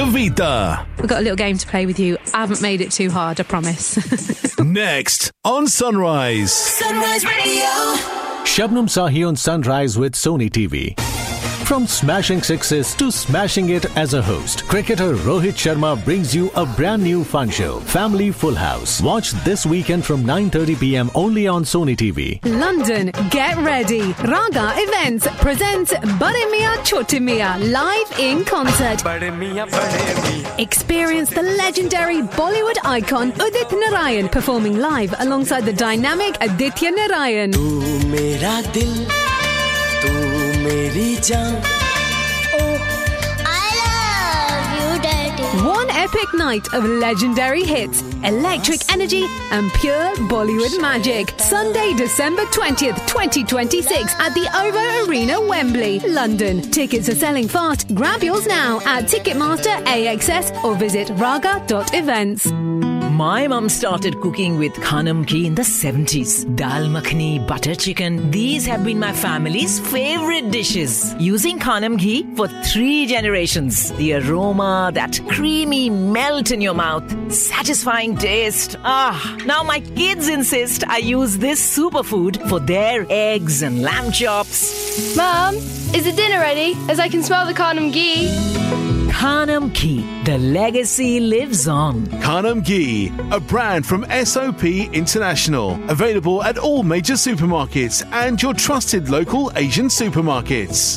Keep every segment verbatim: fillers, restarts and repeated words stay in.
Kavita. We've got a little game to play with you. I haven't made it too hard, I promise. Next on Sunrise. Sunrise Radio. Shabnam Sahi on Sunrise with Sony T V. From smashing sixes to smashing it as a host, cricketer Rohit Sharma brings you a brand new fun show, Family Full House. Watch this weekend from nine thirty p.m. only on Sony T V. London, get ready. Raga Events presents Bade Miyan Chote Miyan live in concert. Experience the legendary Bollywood icon Udit Narayan performing live alongside the dynamic Aditya Narayan. Tu mera dil, tu meri jaan. Oh, I love you, Daddy. One epic night of legendary hits, electric energy and pure Bollywood magic. Sunday, December twentieth, twenty twenty-six at the O V O Arena, Wembley, London. Tickets are selling fast. Grab yours now at Ticketmaster, A X S or visit raga dot events. My mum started cooking with Khanam ghee in the seventies. Dal makhani, butter chicken, these have been my family's favorite dishes. Using Khanam ghee for three generations. The aroma, that creamy melt in your mouth, satisfying taste. Ah, now my kids insist I use this superfood for their eggs and lamb chops. Mum, is the dinner ready? As I can smell the Khanam ghee. Khanam ghee, the legacy lives on. Khanam Ghee, a brand from S O P International. Available at all major supermarkets and your trusted local Asian supermarkets.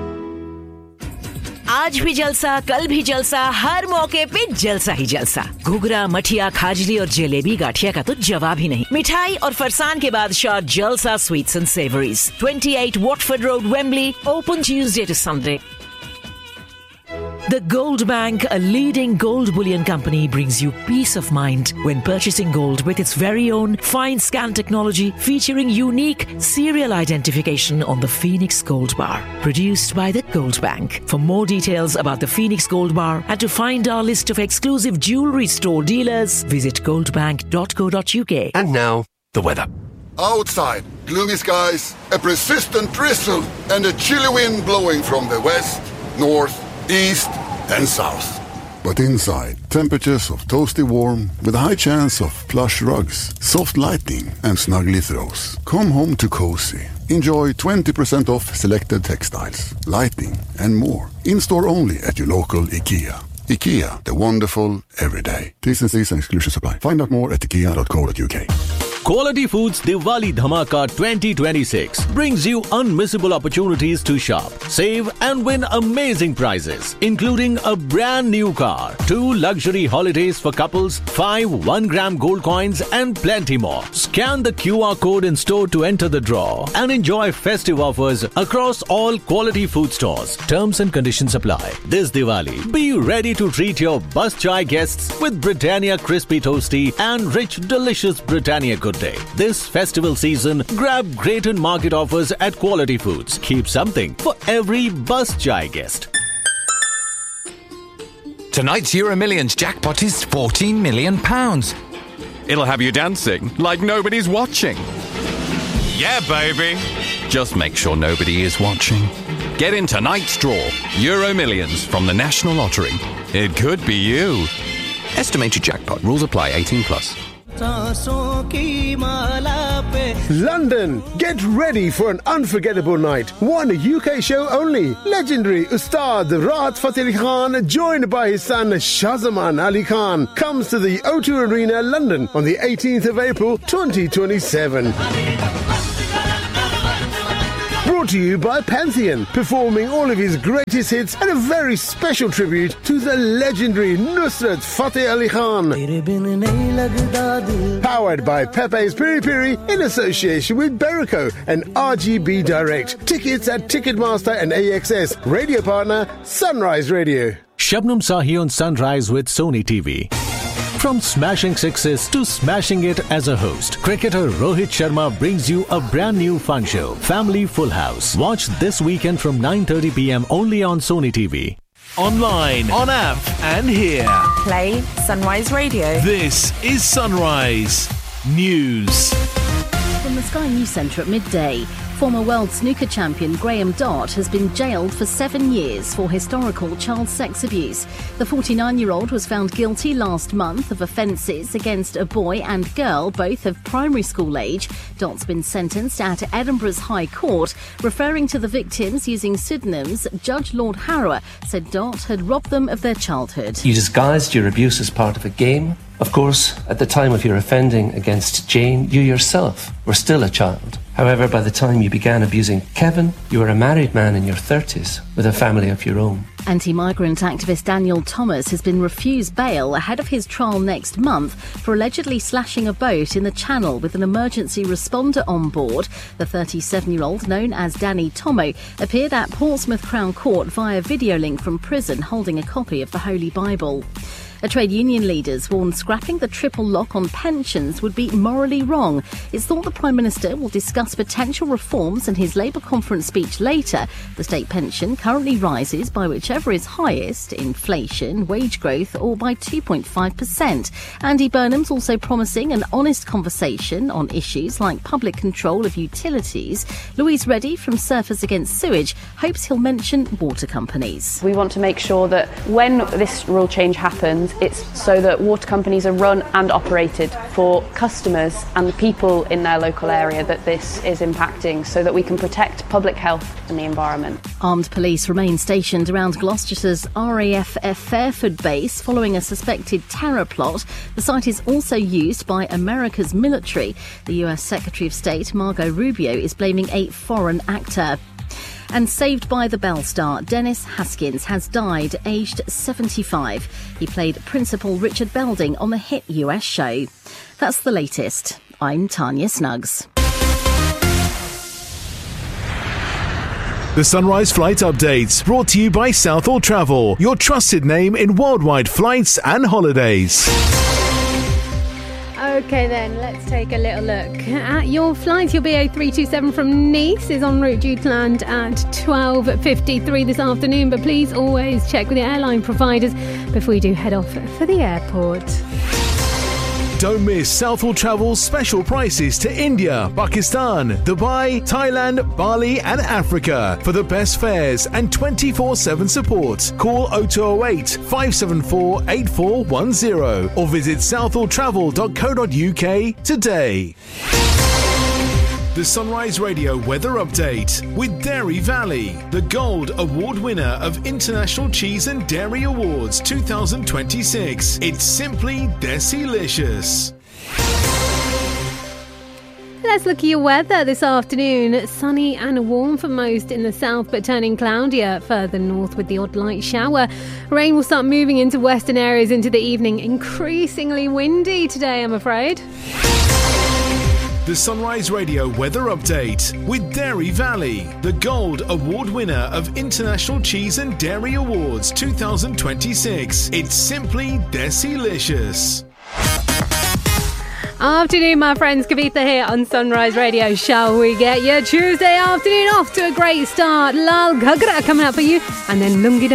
आज भी जलसा, कल भी जलसा, हर मौके पे जलसा ही जलसा. घुघरा, मठिया, खाजली और जलेबी गाठिया का तो जवाब ही नहीं. मिठाई और फरसान के बादशाह जलसा sweets and savouries. twenty-eight Watford Road, Wembley. Open Tuesday to Sunday. The Gold Bank, a leading gold bullion company, brings you peace of mind when purchasing gold with its very own fine scan technology featuring unique serial identification on the Phoenix Gold Bar. Produced by the Gold Bank. For more details about the Phoenix Gold Bar and to find our list of exclusive jewellery store dealers, visit goldbank dot co dot uk. And now, the weather. Outside, gloomy skies, a persistent drizzle, and a chilly wind blowing from the west, north, east and south. But inside, temperatures of toasty warm with a high chance of plush rugs, soft lighting and snuggly throws. Come home to cozy. Enjoy twenty percent off selected textiles, lighting and more. In-store only at your local IKEA. IKEA, the wonderful everyday. T's and C's and exclusions apply. Find out more at ikea dot co dot uk. Quality Foods Diwali Dhamaka twenty twenty-six brings you unmissable opportunities to shop, save and win amazing prizes, including a brand new car, two luxury holidays for couples, five one gram gold coins and plenty more. Scan the Q R code in store to enter the draw and enjoy festive offers across all Quality Food stores. Terms and conditions apply. This Diwali, be ready to treat your bus chai guests with Britannia Crispy Toasty and rich delicious Britannia Good Day. This festival season, grab great and market offers at Quality Foods. Keep something for every bus chai guest. Tonight's Euro Millions jackpot is fourteen million pounds. It'll have you dancing like nobody's watching. Yeah, baby. Just make sure nobody is watching. Get in tonight's draw. Euro Millions from the National Lottery. It could be you. Estimated jackpot. Rules apply. eighteen plus. London, get ready for an unforgettable night. One U K show only. Legendary Ustad Rahat Fateh Ali Khan, joined by his son Shahzaman Ali Khan, comes to the O two Arena, London on the eighteenth of April twenty twenty-seven. Brought to you by Pantheon, performing all of his greatest hits and a very special tribute to the legendary Nusrat Fateh Ali Khan. Powered by Pepe's Piri Piri in association with Berico and R G B Direct. Tickets at Ticketmaster and A X S. Radio partner, Sunrise Radio. Shabnam Sahi on Sunrise with Sony T V. From smashing sixes to smashing it as a host, cricketer Rohit Sharma brings you a brand new fun show, Family Full House. Watch this weekend from nine thirty p.m. only on Sony T V. Online, on app and here. Play Sunrise Radio. This is Sunrise News. From the Sky News Centre at midday. Former world snooker champion Graham Dott has been jailed for seven years for historical child sex abuse. The forty-nine-year-old was found guilty last month of offences against a boy and girl, both of primary school age. Dott's been sentenced at Edinburgh's High Court. Referring to the victims using pseudonyms, Judge Lord Harrower said Dott had robbed them of their childhood. You disguised your abuse as part of a game. Of course, at the time of your offending against Jane, you yourself were still a child. However, by the time you began abusing Kevin, you were a married man in your thirties with a family of your own. Anti-migrant activist Daniel Thomas has been refused bail ahead of his trial next month for allegedly slashing a boat in the Channel with an emergency responder on board. The thirty-seven-year-old, known as Danny Tomo, appeared at Portsmouth Crown Court via video link from prison holding a copy of the Holy Bible. A trade union leaders warned scrapping the triple lock on pensions would be morally wrong. It's thought the Prime Minister will discuss potential reforms in his Labour conference speech later. The state pension currently rises by whichever is highest, inflation, wage growth, or by two point five percent. Andy Burnham's also promising an honest conversation on issues like public control of utilities. Louise Reddy from Surfers Against Sewage hopes he'll mention water companies. We want to make sure that when this rule change happens, it's so that water companies are run and operated for customers and the people in their local area that this is impacting, so that we can protect public health and the environment. Armed police remain stationed around Gloucestershire's R A F Fairford base following a suspected terror plot. The site is also used by America's military. The U S Secretary of State Marco Rubio is blaming a foreign actor. And Saved by the Bell star Dennis Haskins has died, aged seventy-five. He played Principal Richard Belding on the hit U S show. That's the latest. I'm Tanya Snuggs. The Sunrise Flight Updates, brought to you by Southall Travel, your trusted name in worldwide flights and holidays. OK then, let's take a little look at your flight. Your B A three two seven from Nice is en route due to land at twelve fifty-three this afternoon, but please always check with your airline providers before you do head off for the airport. Don't miss Southall Travel's special prices to India, Pakistan, Dubai, Thailand, Bali and Africa for the best fares and twenty-four seven support. Call oh two oh eight, five seven four, eight four one oh or visit southall travel dot co dot uk today. The Sunrise Radio Weather Update with Dairy Valley, the Gold Award winner of International Cheese and Dairy Awards twenty twenty-six. It's simply Desilicious. Let's look at your weather this afternoon. Sunny and warm for most in the south, but turning cloudier further north with the odd light shower. Rain will start moving into western areas into the evening. Increasingly windy today, I'm afraid. The Sunrise Radio Weather Update with Dairy Valley, the Gold Award winner of International Cheese and Dairy Awards twenty twenty-six. It's simply Desilicious. Afternoon, my friends. Kavitha here on Sunrise Radio. Shall we get your Tuesday afternoon off to a great start? Lal Ghagra coming up for you, and then Lungi